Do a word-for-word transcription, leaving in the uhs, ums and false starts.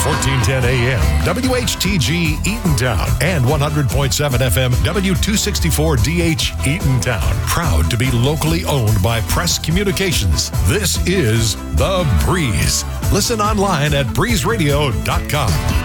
fourteen ten A M, W H T G Eatontown, and one hundred point seven F M, W two sixty-four D H Eatontown. Proud to be locally owned by Press Communications. This is The Breeze. Listen online at breeze radio dot com.